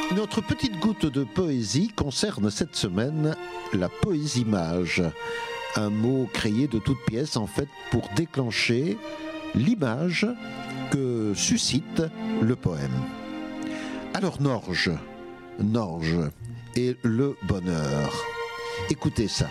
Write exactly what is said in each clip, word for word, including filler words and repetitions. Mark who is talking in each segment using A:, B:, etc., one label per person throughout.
A: Notre petite goutte de poésie concerne cette semaine la poésie-image. Un mot créé de toutes pièces en fait pour déclencher l'image que suscite le poème. Alors Norge, Norge et le bonheur. Écoutez ça.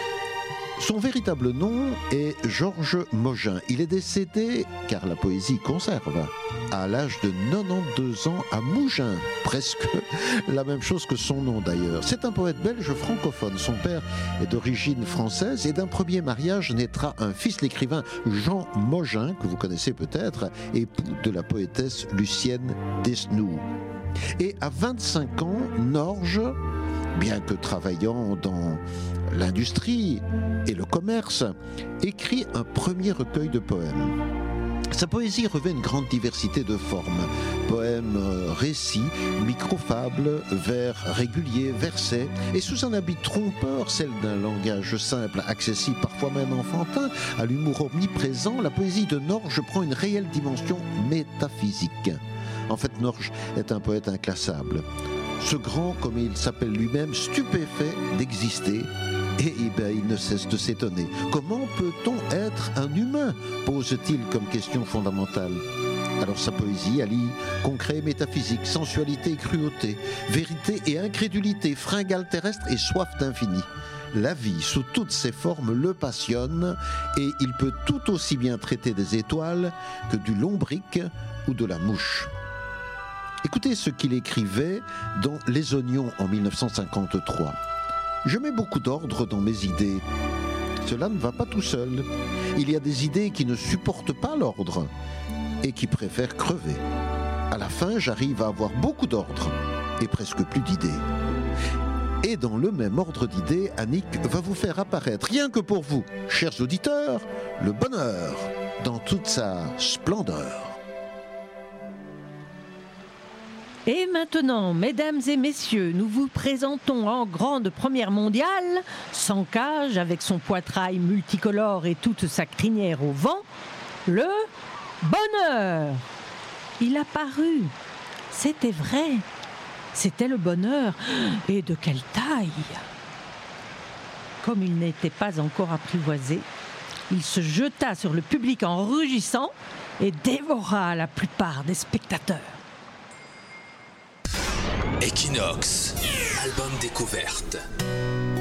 A: Son véritable nom est Georges Mogin. Il est décédé, car la poésie conserve, à l'âge de quatre-vingt-douze ans à Mougins. Presque la même chose que son nom d'ailleurs. C'est un poète belge francophone. Son père est d'origine française et d'un premier mariage naîtra un fils, l'écrivain Jean Mogin, que vous connaissez peut-être, époux de la poétesse Lucienne Desnoux. Et à vingt-cinq ans, Norge, bien que travaillant dans l'industrie et le commerce, écrit un premier recueil de poèmes. Sa poésie revêt une grande diversité de formes. Poèmes, récits, microfables, vers réguliers, versets, et sous un habit trompeur, celle d'un langage simple, accessible, parfois même enfantin, à l'humour omniprésent, la poésie de Norge prend une réelle dimension métaphysique. En fait, Norge est un poète inclassable. Ce grand, comme il s'appelle lui-même, stupéfait d'exister, et eh ben, il ne cesse de s'étonner. Comment peut-on être un humain ? Pose-t-il comme question fondamentale. Alors sa poésie allie concret et métaphysique, sensualité et cruauté, vérité et incrédulité, fringale terrestre et soif d'infini. La vie, sous toutes ses formes, le passionne, et il peut tout aussi bien traiter des étoiles que du lombric ou de la mouche. Écoutez ce qu'il écrivait dans Les Oignons en dix-neuf cent cinquante-trois. « Je mets beaucoup d'ordre dans mes idées. Cela ne va pas tout seul. Il y a des idées qui ne supportent pas l'ordre et qui préfèrent crever. À la fin, j'arrive à avoir beaucoup d'ordre et presque plus d'idées. Et dans le même ordre d'idées, Annick va vous faire apparaître, rien que pour vous, chers auditeurs, le bonheur dans toute sa splendeur. »
B: Et maintenant, mesdames et messieurs, nous vous présentons en grande première mondiale, sans cage, avec son poitrail multicolore et toute sa crinière au vent, le bonheur. Il a paru, c'était vrai, c'était le bonheur, et de quelle taille. Comme il n'était pas encore apprivoisé, il se jeta sur le public en rugissant et dévora la plupart des spectateurs.
C: Equinox, album découverte.